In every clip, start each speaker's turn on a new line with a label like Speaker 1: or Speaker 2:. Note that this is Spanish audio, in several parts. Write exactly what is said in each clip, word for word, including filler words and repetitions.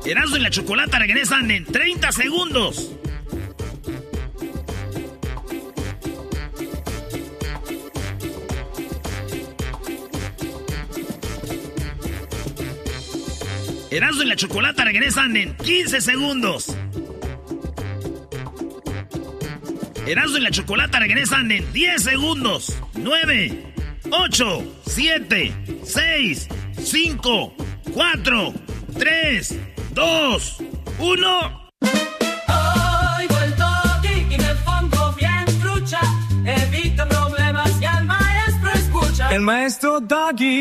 Speaker 1: Erasmo y la Chocolata regresan en treinta segundos. Erasmo y la Chocolata regresan en quince segundos. Erasmo y la Chocolata regresan en diez segundos. nueve, ocho, siete, seis, cinco, cuatro, tres, dos, uno.
Speaker 2: Oigo el doggy y me pongo bien trucha. Evito problemas y al maestro escucha.
Speaker 3: El maestro Doggy.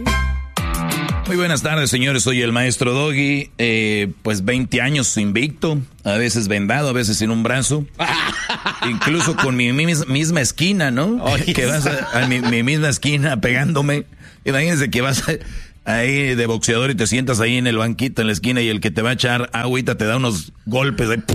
Speaker 4: Muy buenas tardes, señores. Soy el maestro Doggy. Eh, pues veinte años invicto, a veces vendado, a veces sin un brazo. Incluso con mi, mi misma esquina, ¿no? Oye, que vas a, a mi, mi misma esquina pegándome. Imagínense que vas a, ahí de boxeador y te sientas ahí en el banquito en la esquina y el que te va a echar agüita te da unos golpes. De,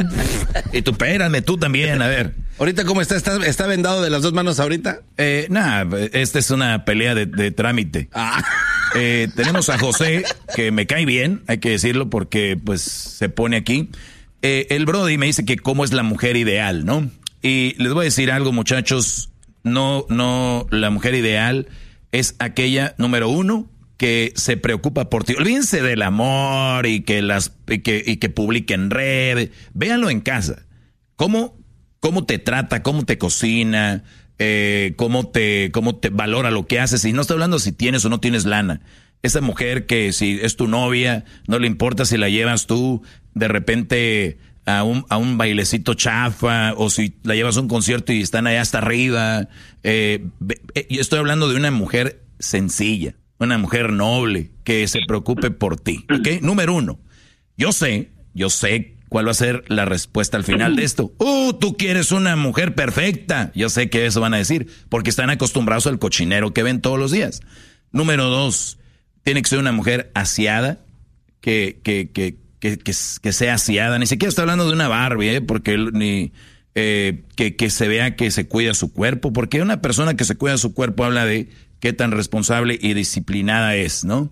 Speaker 4: y tú, espérame, tú también, a ver.
Speaker 5: ¿Ahorita cómo está? ¿Está, está vendado de las dos manos ahorita?
Speaker 4: Eh, nada, esta es una pelea de, de trámite. Ah. Eh, tenemos a José, que me cae bien, hay que decirlo, porque pues se pone aquí. Eh, el Brody me dice que cómo es la mujer ideal, ¿no? Y les voy a decir algo, muchachos. No, no, la mujer ideal es aquella, número uno, que se preocupa por ti. Olvídense del amor y que las y que, y que publique en red. Véanlo en casa. ¿Cómo, cómo te trata, cómo te cocina, eh, cómo te, cómo te valora lo que haces? Y no estoy hablando si tienes o no tienes lana. Esa mujer que si es tu novia, no le importa si la llevas tú de repente a un, a un bailecito chafa, o si la llevas a un concierto y están allá hasta arriba. Eh, eh, yo estoy hablando de una mujer sencilla, una mujer noble, que se preocupe por ti, ¿ok? Número uno, yo sé, yo sé cuál va a ser la respuesta al final de esto. ¡Uh, tú quieres una mujer perfecta! Yo sé que eso van a decir, porque están acostumbrados al cochinero que ven todos los días. Número dos, tiene que ser una mujer aseada, que, que, que, que, que, que sea aseada. Ni siquiera estoy hablando de una Barbie, ¿eh? Porque ni eh, que, que se vea que se cuida su cuerpo, porque una persona que se cuida su cuerpo habla de qué tan responsable y disciplinada es, ¿no?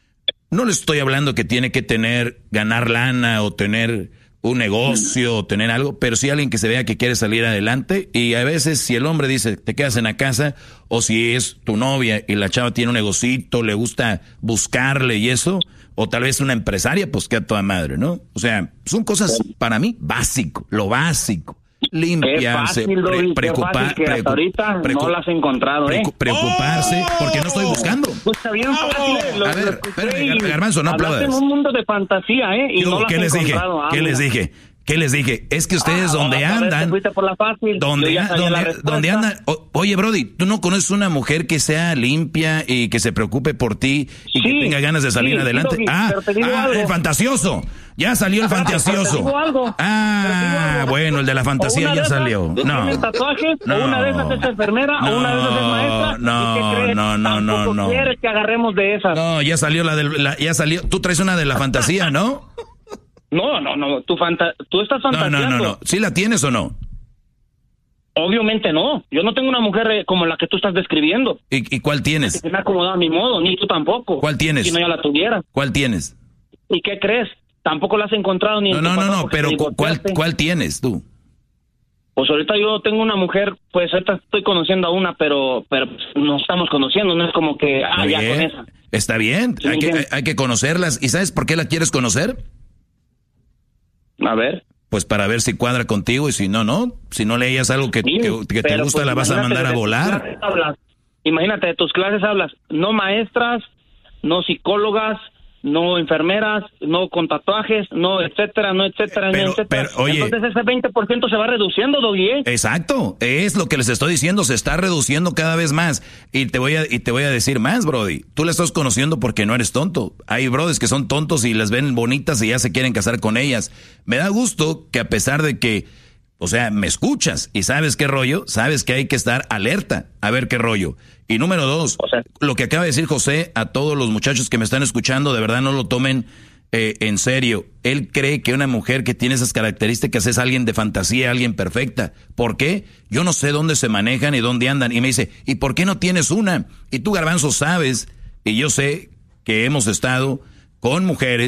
Speaker 4: No le estoy hablando que tiene que tener, ganar lana o tener un negocio o tener algo, pero sí alguien que se vea que quiere salir adelante. Y a veces si el hombre dice te quedas en la casa, o si es tu novia y la chava tiene un negocito, le gusta buscarle y eso, o tal vez una empresaria, pues queda toda madre, ¿no? O sea, son cosas para mí básico, lo básico. Limpiarse,
Speaker 6: fácil,
Speaker 4: pre preocupar,
Speaker 6: que hasta ahorita no las he encontrado, ¿eh?
Speaker 4: Preocuparse, oh, porque no estoy buscando.
Speaker 6: Pues está bien fácil.
Speaker 4: Oh, a ver, espérame, Garbanzo, no aplaudas.
Speaker 6: en un mundo de fantasía, ¿eh? Y
Speaker 4: Yo,
Speaker 6: no las
Speaker 4: ¿qué
Speaker 6: he
Speaker 4: les dije?
Speaker 6: encontrado.
Speaker 4: ¿Qué les dije? ¿Qué les dije? Es que ustedes
Speaker 6: ah,
Speaker 4: donde andan,
Speaker 6: por la fácil.
Speaker 4: donde, donde, donde andan, o, oye Brody, ¿tú no conoces una mujer que sea limpia y que se preocupe por ti y sí, que tenga ganas de salir sí, adelante? Sí, ah, ah el fantasioso, ya salió el fantasioso. Ah, bueno, el de la fantasía ya salió. No,
Speaker 6: tatuajes, no, o una de esas es enfermera,
Speaker 4: no,
Speaker 6: o una de esas es maestra.
Speaker 4: No, ¿y qué crees? no, no, no, no.
Speaker 6: ¿Quieres que agarremos de esas?
Speaker 4: No, ya salió la del, la, ya salió. Tú traes una de la fantasía, ¿no?
Speaker 6: No, no, no, tu fanta tú estás fantaseando.
Speaker 4: No, no, no, no. ¿Sí la tienes o no?
Speaker 6: Obviamente no. Yo no tengo una mujer como la que tú estás describiendo.
Speaker 4: ¿Y, y cuál tienes?
Speaker 6: Que me ha acomodado a mi modo, ni tú tampoco.
Speaker 4: ¿Cuál tienes?
Speaker 6: Si no ya la tuviera.
Speaker 4: ¿Cuál tienes?
Speaker 6: ¿Y qué crees? Tampoco la has encontrado ni
Speaker 4: no,
Speaker 6: en
Speaker 4: No,
Speaker 6: tu
Speaker 4: no, no, pero ¿cuál, ¿cuál tienes tú?
Speaker 6: Pues ahorita yo tengo una mujer, pues ahorita estoy conociendo a una, pero pero nos estamos conociendo, no es como que, ah, ya con esa.
Speaker 4: Está bien, hay que, hay, hay que conocerlas. ¿Y sabes por qué la quieres conocer?
Speaker 6: A ver.
Speaker 4: Pues para ver si cuadra contigo y si no, no. Si no leías algo que, sí, que, que te gusta, pues, la vas a mandar a volar.
Speaker 6: Hablas, imagínate, de tus clases hablas, no maestras, no psicólogas, no enfermeras, no con tatuajes, no etcétera, no etcétera,
Speaker 4: pero,
Speaker 6: no etcétera.
Speaker 4: Pero, oye,
Speaker 6: entonces ese veinte por ciento se va reduciendo, Doggy.
Speaker 4: Exacto, es lo que les estoy diciendo, se está reduciendo cada vez más. Y te voy a y te voy a decir más, Brody. Tú la estás conociendo porque no eres tonto. Hay brodis que son tontos y las ven bonitas y ya se quieren casar con ellas. Me da gusto que a pesar de que, o sea, me escuchas y sabes qué rollo, sabes que hay que estar alerta a ver qué rollo. Y número dos, o sea, lo que acaba de decir José, a todos los muchachos que me están escuchando, de verdad no lo tomen eh, en serio. Él cree que una mujer que tiene esas características es alguien de fantasía, alguien perfecta. ¿Por qué? Yo no sé dónde se manejan y dónde andan. Y me dice, ¿y por qué no tienes una? Y tú, Garbanzo, sabes, y yo sé que hemos estado con mujeres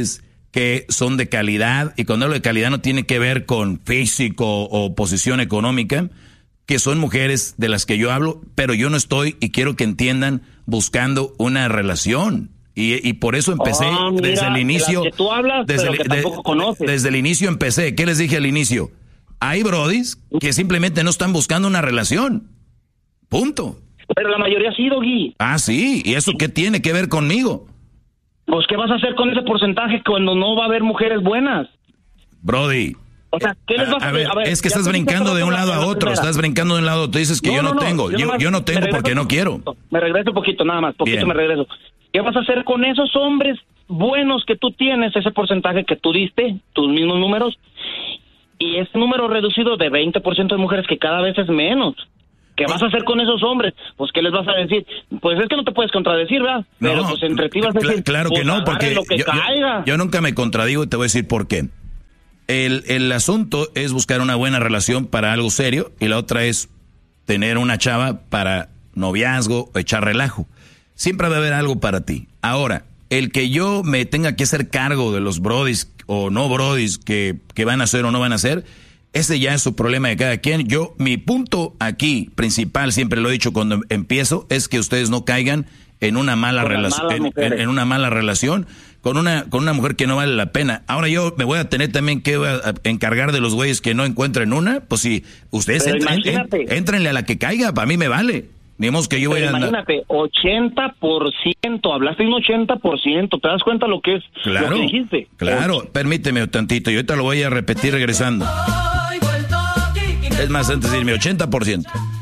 Speaker 4: que son de calidad, y cuando hablo de calidad no tiene que ver con físico o posición económica, que son mujeres de las que yo hablo, pero yo no estoy, y quiero que entiendan, buscando una relación. Y, y por eso empecé
Speaker 6: oh, mira,
Speaker 4: desde el inicio.
Speaker 6: Que tú hablas,
Speaker 4: desde,
Speaker 6: pero que
Speaker 4: el,
Speaker 6: tampoco conoces.
Speaker 4: desde el inicio empecé. ¿Qué les dije al inicio? Hay brodis que simplemente no están buscando una relación. Punto.
Speaker 6: Pero la mayoría ha sido, Gui.
Speaker 4: Ah, sí. ¿Y eso qué tiene que ver conmigo?
Speaker 6: Pues, ¿qué vas a hacer con ese porcentaje cuando no va a haber mujeres buenas?
Speaker 4: Brody.
Speaker 6: O sea, ¿qué les vas a,
Speaker 4: a, ver,
Speaker 6: a ver?
Speaker 4: Es que estás brincando de un lado a otro. Estás brincando de un lado a otro. Dices que no, yo no, no tengo. Yo, yo, yo no tengo porque no quiero.
Speaker 6: Me regreso un poquito, nada más. Poquito Bien. me regreso. ¿Qué vas a hacer con esos hombres buenos que tú tienes, ese porcentaje que tú diste, tus mismos números, y ese número reducido de veinte por ciento de mujeres que cada vez es menos? ¿Qué vas a hacer con esos hombres? Pues, ¿qué les vas a decir? Pues es que no te puedes contradecir, ¿verdad?
Speaker 4: No,
Speaker 6: Pero pues entre ti vas a decir...
Speaker 4: Claro
Speaker 6: pues,
Speaker 4: que no, porque
Speaker 6: lo que
Speaker 4: yo,
Speaker 6: caiga.
Speaker 4: Yo, yo nunca me contradigo y te voy a decir por qué. El, el asunto es buscar una buena relación para algo serio, y la otra es tener una chava para noviazgo o echar relajo. Siempre va a haber algo para ti. Ahora, el que yo me tenga que hacer cargo de los brodis o no brodis que, que van a hacer o no van a hacer, ese ya es su problema de cada quien. Yo, mi punto aquí principal, siempre lo he dicho cuando empiezo, es que ustedes no caigan en una mala relación, en, en, en una mala relación con una con una mujer que no vale la pena. Ahora yo me voy a tener también que encargar de los güeyes que no encuentren una. Pues si ustedes entren, en, entrenle a la que caiga, para mí me vale. Digamos que yo voy
Speaker 6: Pero
Speaker 4: a
Speaker 6: imagínate, ochenta por ciento, hablaste de un ochenta por ciento, ¿te das cuenta lo que es
Speaker 4: claro,
Speaker 6: lo que dijiste?
Speaker 4: Claro, Ocho. Permíteme tantito, yo ahorita lo voy a repetir regresando. Es más, antes de irme, ochenta por ciento.